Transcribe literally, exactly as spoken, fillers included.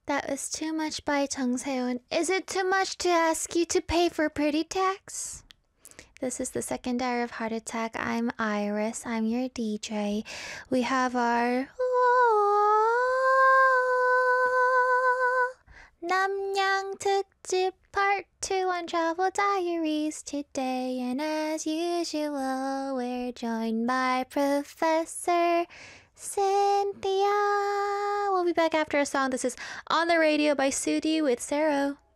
That was Too Much by Jung Se-eun. Is it too much to ask you to pay for pretty tax? This is the second hour of Heart Attack. I'm Iris. I'm your D J. We have our Namnyang 특집 Part two on Travel Diaries today. And as usual, we're joined by Professor Cynthia. We'll be back after a song. This is On the Radio by Sudi with Sero.